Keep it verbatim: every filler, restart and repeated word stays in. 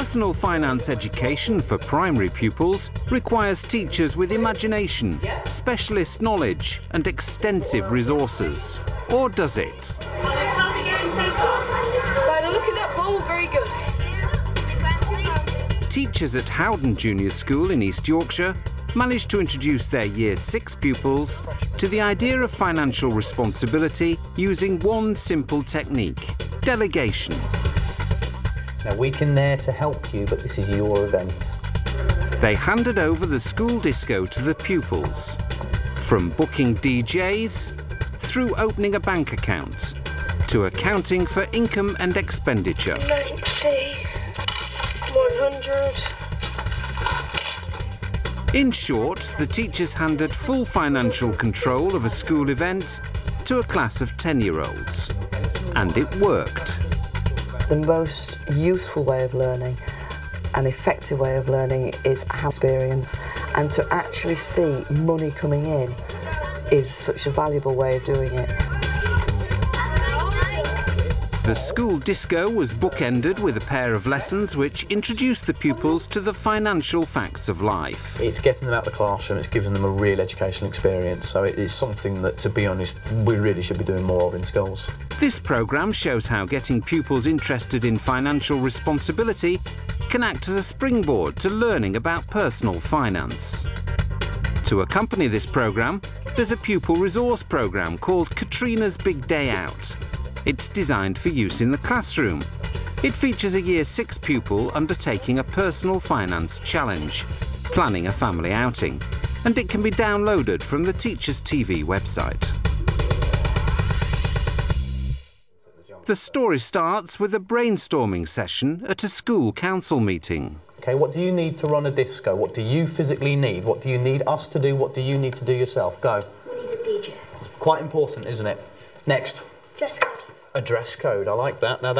Personal finance education for primary pupils requires teachers with imagination, specialist knowledge and extensive resources. Or does it? By the look of that ball, very good. Teachers at Howden Junior School in East Yorkshire managed to introduce their Year six pupils to the idea of financial responsibility using one simple technique: delegation. Now, we can there to help you, but this is your event. They handed over the school disco to the pupils, from booking D Js, through opening a bank account, to accounting for income and expenditure. ninety, one hundred. In short, the teachers handed full financial control of a school event to a class of ten-year-olds. And it worked. The most useful way of learning, an effective way of learning, is how experience, and to actually see money coming in is such a valuable way of doing it. The school disco was bookended with a pair of lessons which introduced the pupils to the financial facts of life. It's getting them out of the classroom, it's giving them a real educational experience, so it is something that, to be honest, we really should be doing more of in schools. This programme shows how getting pupils interested in financial responsibility can act as a springboard to learning about personal finance. To accompany this programme, there's a pupil resource programme called Katrina's Big Day Out. It's designed for use in the classroom. It features a Year six pupil undertaking a personal finance challenge, planning a family outing, and it can be downloaded from the Teachers T V website. The story starts with a brainstorming session at a school council meeting. Okay, what do you need to run a disco? What do you physically need? What do you need us to do? What do you need to do yourself? Go. We need a D J. It's quite important, isn't it? Next. Dress code. A dress code, I like that. Now that